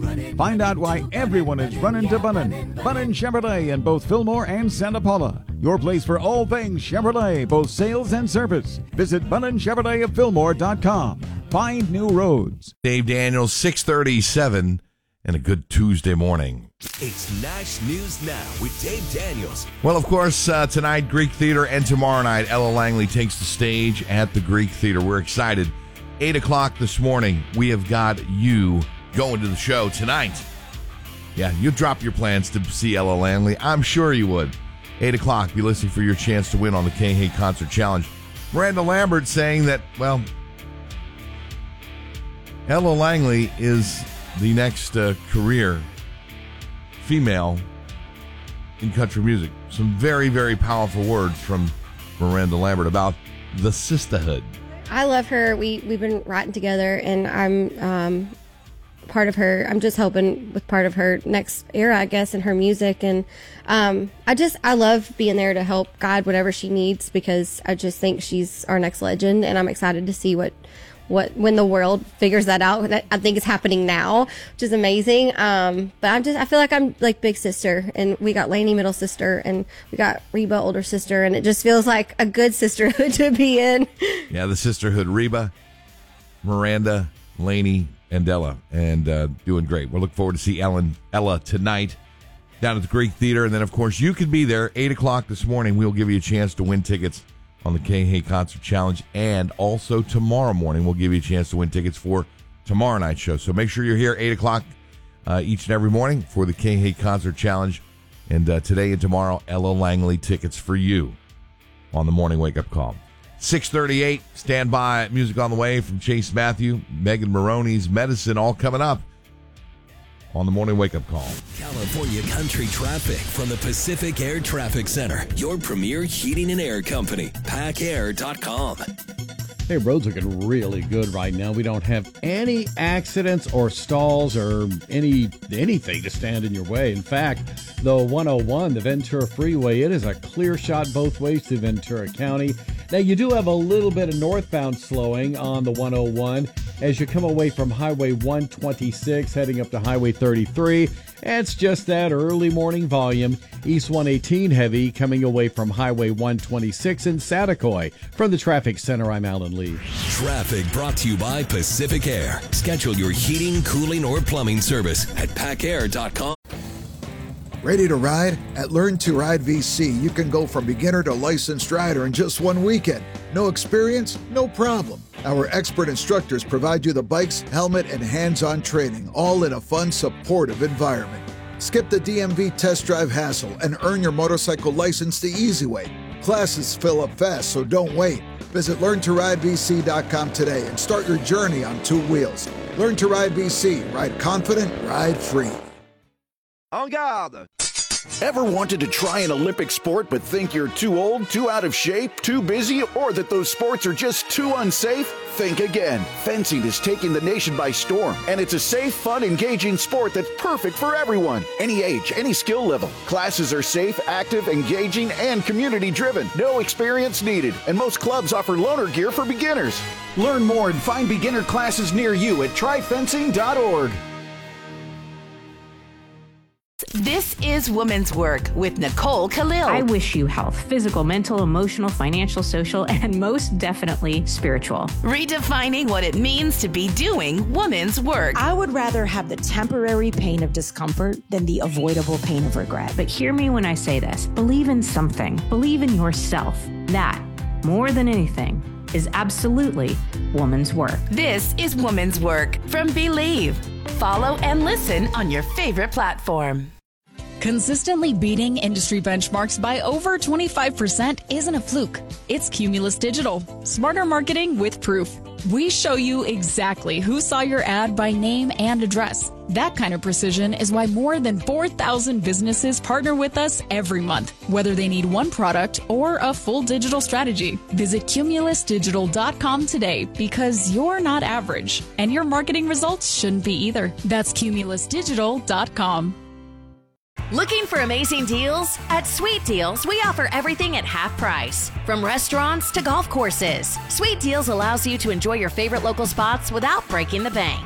Find out why everyone is running to Bunnin. Bunnin Chevrolet in both Fillmore and Santa Paula. Your place for all things Chevrolet, both sales and service. Visit BunninChevrolet of Find new roads. Dave Daniels, 6:37, and a good Tuesday morning. It's Nash News Now with Dave Daniels. Well, of course, tonight, Greek Theater, and tomorrow night, Ella Langley takes the stage at the Greek Theater. We're excited. 8 o'clock this morning, we have got you going to the show tonight. Yeah, you drop your plans to see Ella Langley. I'm sure you would. 8 o'clock, be listening for your chance to win on the K-Hey Concert Challenge. Miranda Lambert saying that, well, Ella Langley is the next career female in country music. Some very, very powerful words from Miranda Lambert about the sisterhood. I love her. We've been writing together, and I'm part of her. I'm just hoping with part of her next era, I guess, in her music. And I love being there to help guide whatever she needs, because I just think she's our next legend, and I'm excited to see what when the world figures that out. That I think is happening now, which is amazing. But I feel like I'm like big sister, and we got Lainey middle sister, and we got Reba older sister, and it just feels like a good sisterhood to be in. Yeah, the sisterhood. Reba, Miranda, Lainey, and Ella, and doing great. We're looking forward to see Ella tonight down at the Greek Theater, and then of course you can be there 8 o'clock this morning. We'll give you a chance to win tickets on the K-Hey Concert Challenge, and also tomorrow morning we'll give you a chance to win tickets for tomorrow night's show. So make sure you're here 8 o'clock each and every morning for the K-Hey Concert Challenge, and today and tomorrow, Ella Langley tickets for you on the morning wake-up call. 6:38, stand by, music on the way from Chase Matthew, Megan Maroney's Medicine, all coming up on the morning wake-up call. California country traffic from the Pacific Air Traffic Center, your premier heating and air company, PackAir.com. Hey, roads looking really good right now. We don't have any accidents or stalls or anything to stand in your way. In fact, the 101, the Ventura Freeway, it is a clear shot both ways to Ventura County. Now, you do have a little bit of northbound slowing on the 101 as you come away from Highway 126, heading up to Highway 33. It's just that early morning volume. East 118 heavy coming away from Highway 126 in Saticoy. From the Traffic Center, I'm Alan Lee. Traffic brought to you by Pacific Air. Schedule your heating, cooling, or plumbing service at PackAir.com. Ready to ride? At Learn to Ride VC, you can go from beginner to licensed rider in just one weekend. No experience? No problem. Our expert instructors provide you the bikes, helmet, and hands-on training, all in a fun, supportive environment. Skip the DMV test drive hassle and earn your motorcycle license the easy way. Classes fill up fast, so don't wait. Visit LearnToRideVC.com today and start your journey on two wheels. Learn to Ride VC. Ride confident, ride free. En garde! Ever wanted to try an Olympic sport but think you're too old, too out of shape, too busy, or that those sports are just too unsafe? Think again. Fencing is taking the nation by storm, and it's a safe, fun, engaging sport that's perfect for everyone. Any age, any skill level. Classes are safe, active, engaging, and community-driven. No experience needed, and most clubs offer loaner gear for beginners. Learn more and find beginner classes near you at tryfencing.org. This is Woman's Work with Nicole Khalil. I wish you health, physical, mental, emotional, financial, social, and most definitely spiritual. Redefining what it means to be doing woman's work. I would rather have the temporary pain of discomfort than the avoidable pain of regret. But hear me when I say this. Believe in something. Believe in yourself. That, more than anything, is absolutely woman's work. This is Woman's Work from Believe. Follow and listen on your favorite platform. Consistently beating industry benchmarks by over 25% isn't a fluke. It's Cumulus Digital. Smarter marketing with proof. We show you exactly who saw your ad by name and address. That kind of precision is why more than 4,000 businesses partner with us every month, whether they need one product or a full digital strategy. Visit cumulusdigital.com today, because you're not average, and your marketing results shouldn't be either. That's cumulusdigital.com. Looking for amazing deals? At Sweet Deals, we offer everything at half price. From restaurants to golf courses, Sweet Deals allows you to enjoy your favorite local spots without breaking the bank.